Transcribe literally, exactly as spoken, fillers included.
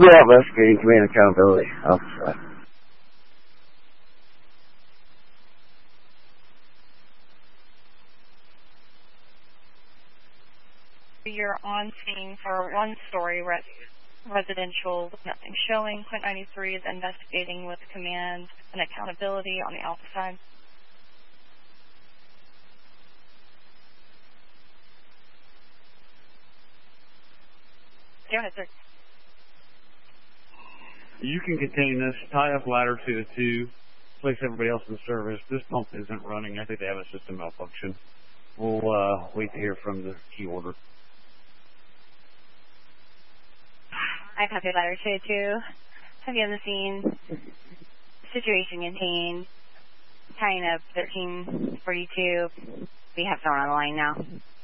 We'll be out investigating command accountability. Officer. You're on scene for one story, res residential with nothing showing. Quint ninety-three is investigating with command and accountability on the alpha side. Go ahead, sir. You can contain this, tie up ladder to the two, place everybody else in service. This pump isn't running. I think they have a system malfunction. We'll uh, wait to hear from the key order. I copy ladder two two. Have you on the scene? Situation contained. Tying up thirteen forty-two. We have someone on the line now.